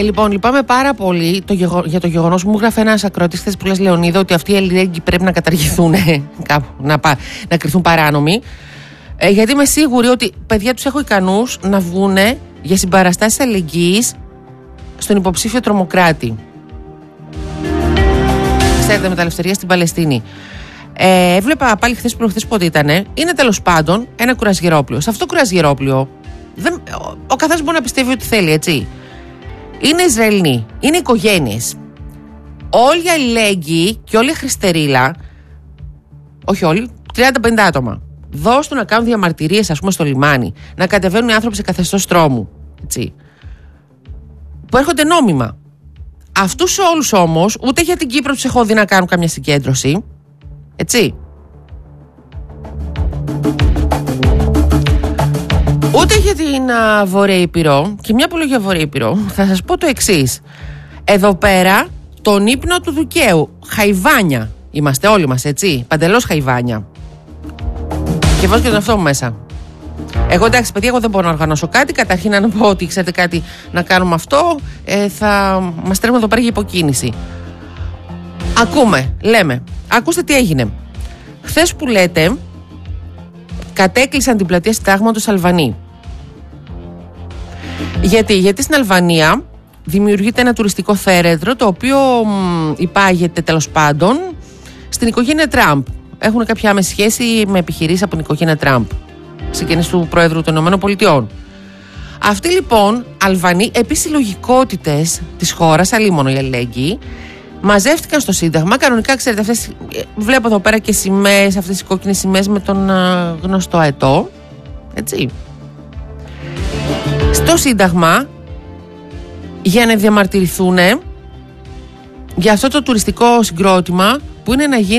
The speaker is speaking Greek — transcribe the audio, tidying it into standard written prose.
Λοιπόν, λυπάμαι πάρα πολύ για το γεγονός που μου γράφει ένας ακροατής χθες που λες, Λεωνίδα, ότι αυτοί οι αλληλέγγυοι πρέπει να καταργηθούν κάπου, να κριθούν παράνομοι. Γιατί είμαι σίγουρη ότι παιδιά τους έχω ικανούς να βγούνε για συμπαραστάσεις αλληλεγγύης στον υποψήφιο τρομοκράτη. Ξέρετε, με τα ελευθερία στην Παλαιστίνη. Έβλεπα πάλι χθες προχθές πότε ήτανε. Είναι τέλος πάντων ένα κουρασγερόπλοιο. Σε αυτό το κουρασγερόπλοιο ο καθένας μπορεί να πιστεύει ότι θέλει, έτσι. Είναι Ισραηλοί, είναι οικογένειες. Όλοι οι αλληλέγγυοι και όλη η Χριστερίλα, όχι όλοι, 30-50 άτομα, δώστουν να κάνουν διαμαρτυρίες, ας πούμε, στο λιμάνι, να κατεβαίνουν οι άνθρωποι σε καθεστώς τρόμου, έτσι, που έρχονται νόμιμα. Αυτούς όλους όμως, ούτε για την Κύπρο τους έχω δει να κάνουν καμιά συγκέντρωση, έτσι. Ούτε για την Βόρεια Ήπειρο. Και μια που λέω για Βόρεια Ήπειρο, θα σας πω το εξής. Εδώ πέρα, τον ύπνο του δικαίου. Χαϊβάνια είμαστε όλοι μας, έτσι. Παντελώς χαϊβάνια. Και βάζω και τον εαυτό μου μέσα. Εγώ, εντάξει, παιδιά, εγώ δεν μπορώ να οργανώσω κάτι. Καταρχήν να πω ότι ξέρετε κάτι, να κάνουμε αυτό. Θα μας τρέχουμε εδώ πέρα για υποκίνηση. Ακούμε, λέμε. Ακούστε τι έγινε. Χθες που λέτε, κατέκλεισαν την πλατεία Συντάγματος Αλβανοί. Γιατί στην Αλβανία δημιουργείται ένα τουριστικό θέρετρο, το οποίο υπάγεται τέλος πάντων στην οικογένεια Τραμπ. Έχουν κάποια άμεση σχέση με επιχειρήσεις από την οικογένεια Τραμπ, ξεκίνηση του Πρόεδρου των ΗΠΑ. Αυτοί λοιπόν Αλβανοί, επί συλλογικότητες της χώρας, αλίμονο οι αλληλέγγυοι, μαζεύτηκαν στο Σύνταγμα. Κανονικά, ξέρετε, αυτές, βλέπω εδώ πέρα και σημαίες, αυτές οι κόκκινες σημαίες με τον γνωστό αετό. Έτσι. Στο Σύνταγμα, για να διαμαρτυρηθούν για αυτό το τουριστικό συγκρότημα που είναι να γίνει